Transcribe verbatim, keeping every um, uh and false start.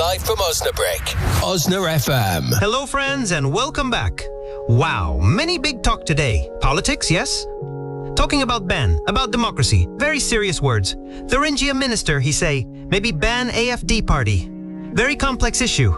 live from Osnabrück. Osna F M. Hello, friends, and welcome back. Wow, many big talk today. Politics, yes? Talking about ban, about democracy. Very serious words. Thuringia minister, he say, maybe ban A F D party. Very complex issue.